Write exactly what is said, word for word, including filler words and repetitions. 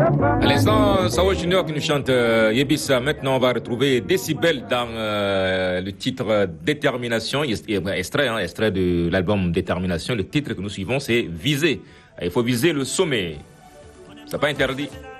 À l'instant, Sao Junior qui nous chante euh, Yebissa. Maintenant, on va retrouver Décibel dans euh, le titre Détermination. Extrait, hein, extrait de l'album Détermination. Le titre que nous suivons, c'est Viser. Il faut viser le sommet. C'est pas interdit.